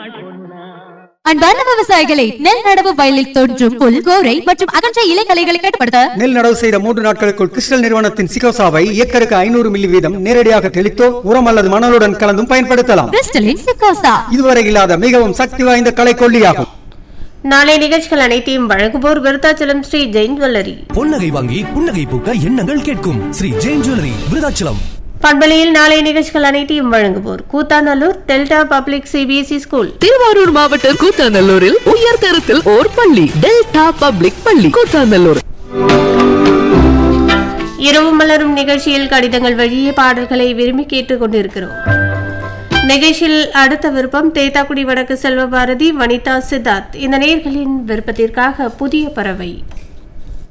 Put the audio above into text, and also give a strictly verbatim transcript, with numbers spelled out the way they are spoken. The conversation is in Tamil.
அன்பார்ந்த விவசாயிகளை, நெல் நடவு வயலில் தோன்றும் புல், கோரை மற்றும் அகன்ற இலைகளைகளை கட்டுப்படுத்த நெல் நடவு செய்த மூன்று நாட்களுக்குள் கிறிஸ்டல் நிறுவனத்தின் சிகோசாவை ஏக்கருக்கு ஐநூறு மில்லி வீதம் நேரடியாக தெளித்தோ உரம் அல்லது மணலுடன் கலந்தும் பயன்படுத்தலாம். கிறிஸ்டலின் சிகோசா இதுவரை இல்லாத மிகவும் சக்தி வாய்ந்த களைக்கொல்லியாகும். நாளை நிகழ்ச்சிகள் அனைத்தையும் வழங்குவோர் விருத்தாச்சலம் ஸ்ரீ ஜெயின் ஜுவல்லரி. பொன்னகை வாங்கி புன்னகை பூக்க எண்ணங்கள் கேட்கும் ஸ்ரீ ஜெயின் ஜுவல்லரி, விருத்தாச்சலம். பண்பலையில் நாளை நிகழ்ச்சிகள் அனைத்தையும் வழங்குவோர் Koothanallur delta public CBSE school. Thiruvarur மாவட்டம் கூத்தாநல்லூரில் உயர்தரத்தில் ஓர் பள்ளி, டெல்டா பப்ளிக் பள்ளி, கூத்தாநல்லூர். இரவு மலரும் நிகழ்ச்சியில் கடிதங்கள் வழியே பாடல்களை விரும்பி கேட்டுக் கொண்டிருக்கிறோம். நிகழ்ச்சியில் அடுத்த விருப்பம் தேத்தாக்குடி வடக்கு செல்வபாரதி, வனிதா, சித்தார்த். இந்த நேயர்களின் விருப்பத்திற்காக புதிய பறவை.